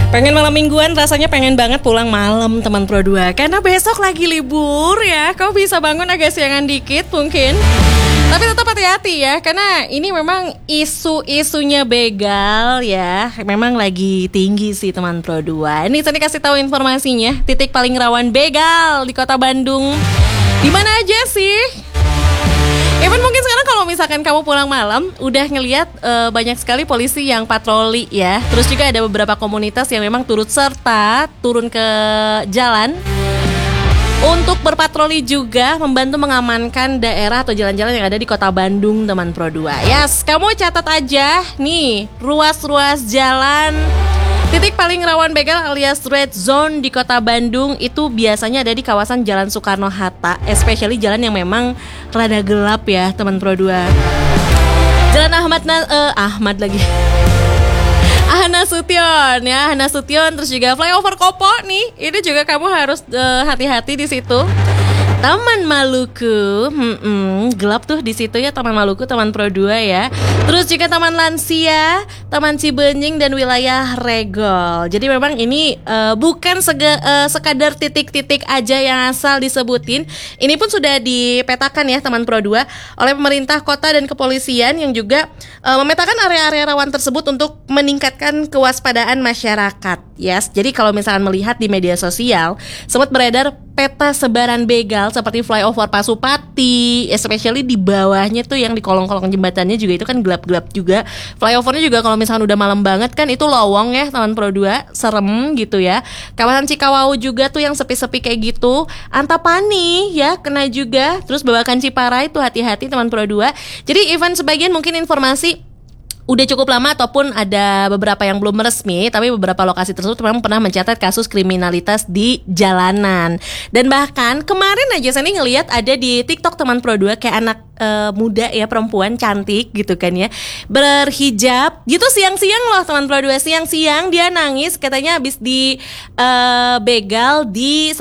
Pengen malam mingguan, rasanya pengen banget pulang malam teman Pro 2. Karena besok lagi libur ya. Kau bisa bangun agak siangan dikit mungkin. Tapi tetap hati-hati ya, karena ini memang isu-isunya begal ya. Memang lagi tinggi sih teman Pro 2. Ini saya kasih tahu informasinya. Titik paling rawan begal di Kota Bandung. Di mana aja sih? Even mungkin sekarang kalau misalkan kamu pulang malam udah ngelihat banyak sekali polisi yang patroli ya. Terus juga ada beberapa komunitas yang memang turut serta turun ke jalan untuk berpatroli juga membantu mengamankan daerah atau jalan-jalan yang ada di Kota Bandung teman Pro 2. Yes, kamu catat aja nih ruas-ruas jalan. Titik paling rawan begal alias red zone di Kota Bandung itu biasanya ada di kawasan Jalan Soekarno-Hatta, especially jalan yang memang rada gelap ya teman Pro 2. Jalan Ahmad lagi. Nasution ya, Nasution, terus juga flyover Kopo nih. Ini juga kamu harus hati-hati di situ. Taman Maluku, gelap tuh di situ ya Taman Maluku, Taman Pro 2 ya. Terus juga Taman Lansia, Taman Cibenying dan wilayah Regol. Jadi memang ini bukan sekadar titik-titik aja yang asal disebutin. Ini pun sudah dipetakan ya Taman Pro 2 oleh pemerintah kota dan kepolisian yang juga memetakan area-area rawan tersebut untuk meningkatkan kewaspadaan masyarakat. Yes, jadi kalau misalkan melihat di media sosial sempat beredar peta sebaran begal seperti flyover Pasupati, especially di bawahnya tuh yang di kolong-kolong jembatannya juga itu kan gelap-gelap juga. Flyovernya juga kalau misalkan udah malam banget kan itu lowong ya Taman Pro 2, serem gitu ya. Kawasan Cikawau juga tuh yang sepi-sepi kayak gitu. Antapani ya kena juga. Terus Babakan Ciparai itu hati-hati Taman Pro 2. Jadi even sebagian mungkin informasi udah cukup lama ataupun ada beberapa yang belum resmi, tapi beberapa lokasi tersebut memang pernah mencatat kasus kriminalitas di jalanan. Dan bahkan kemarin aja saya ngelihat ada di TikTok Teman Pro 2 kayak anak muda ya, perempuan cantik gitu kan ya, berhijab gitu siang-siang loh Teman Pro 2, siang-siang dia nangis katanya habis di begal di